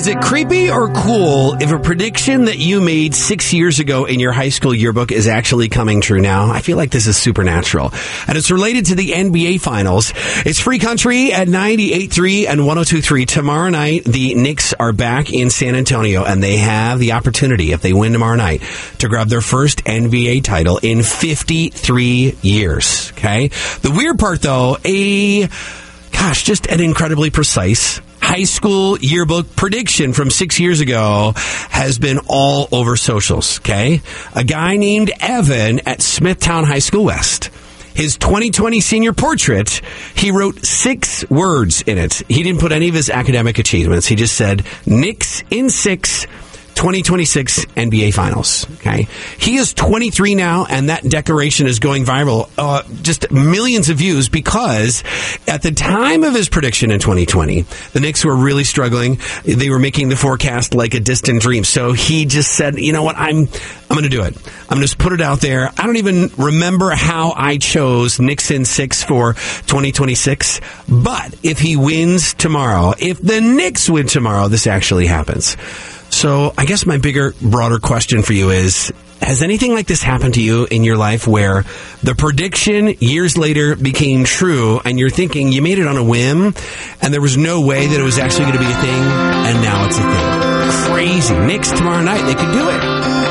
Is it creepy or cool if a prediction that you made 6 years ago in your high school yearbook is actually coming true now? I feel like this is supernatural. And it's related to the NBA Finals. It's Free Country at 98.3 and 102.3. Tomorrow night, the Knicks are back in San Antonio, and they have the opportunity, if they win tomorrow night, to grab their first NBA title in 53 years. Okay? The weird part, though, just an incredibly precise high school yearbook prediction from 6 years ago has been all over socials, okay? A guy named Evan at Smithtown High School West. His 2020 senior portrait, he wrote 6 words in it. He didn't put any of his academic achievements. He just said, Knicks in 6, 2026 NBA Finals. Okay, he is 23 now, and that decoration is going viral. Just millions of views, because at the time of his prediction in 2020, the Knicks were really struggling. They were making the forecast like a distant dream. So he just said, you know what, I'm going to do it. I'm going to put it out there. I don't even remember how I chose Knicks in 6 for 2026. But if he wins tomorrow, if the Knicks win tomorrow, this actually happens. So I guess my bigger, broader question for you is, has anything like this happened to you in your life where the prediction years later became true and you're thinking you made it on a whim and there was no way that it was actually going to be a thing, and now it's a thing? Crazy. Knicks tomorrow night, they could do it.